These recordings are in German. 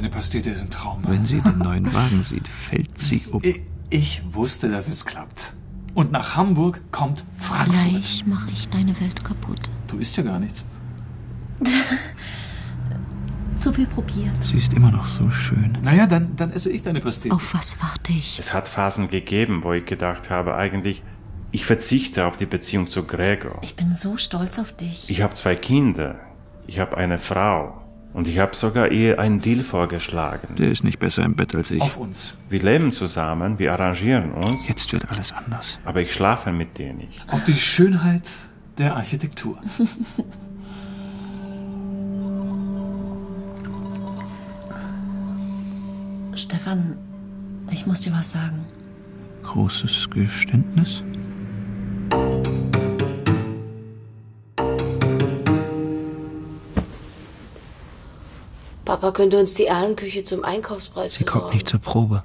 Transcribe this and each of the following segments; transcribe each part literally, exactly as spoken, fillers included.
Deine Pastete ist ein Traum. Wenn sie den neuen Wagen sieht, fällt sie um. Ich, ich wusste, dass es klappt. Und nach Hamburg kommt Frankfurt. Gleich mache ich deine Welt kaputt. Du isst ja gar nichts. Zu viel probiert. Sie ist immer noch so schön. Naja, dann, dann esse ich deine Pastete. Auf was warte ich? Es hat Phasen gegeben, wo ich gedacht habe, eigentlich, ich verzichte auf die Beziehung zu Gregor. Ich bin so stolz auf dich. Ich habe zwei Kinder, ich habe eine Frau und ich habe sogar ihr einen Deal vorgeschlagen. Der ist nicht besser im Bett als ich. Auf uns. Wir leben zusammen, wir arrangieren uns, Jetzt wird alles anders. aber ich schlafe mit dir nicht. Auf die Schönheit der Architektur. Stefan, ich muss dir was sagen. Großes Geständnis? Papa könnte uns die Erlenküche zum Einkaufspreis Sie besorgen. kommt nicht zur Probe.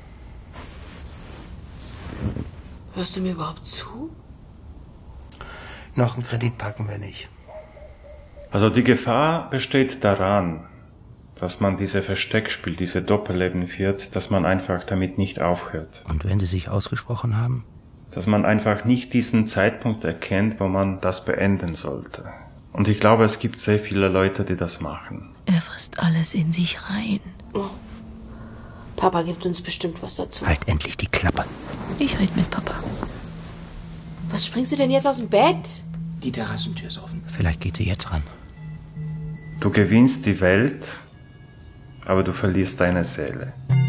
Hörst du mir überhaupt zu? Noch einen Kredit packen wir nicht. Also die Gefahr besteht daran, dass man diese Versteckspiel, diese Doppelleben führt, dass man einfach damit nicht aufhört. Und wenn Sie sich ausgesprochen haben? Dass man einfach nicht diesen Zeitpunkt erkennt, wo man das beenden sollte. Und ich glaube, es gibt sehr viele Leute, die das machen. Er frisst alles in sich rein. Oh. Papa gibt uns bestimmt was dazu. Halt endlich die Klappe. Ich rede mit Papa. Was springst du denn jetzt aus dem Bett? Die Terrassentür ist offen. Vielleicht geht sie jetzt ran. Du gewinnst die Welt, aber du verlierst deine Seele.